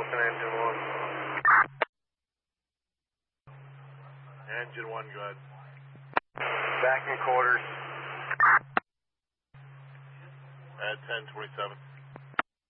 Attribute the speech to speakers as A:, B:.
A: Delta engine 1.
B: Engine 1, go ahead.
A: Back in quarters.
B: At 1027.